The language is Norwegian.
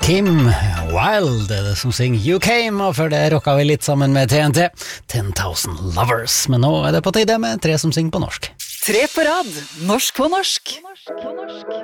Kim Wilde er det som synger You Came, og før det rocka vi litt sammen med TNT, 10,000 Lovers. Men nå er det på tide med tre som synger på norsk. Tre på rad, norsk på norsk.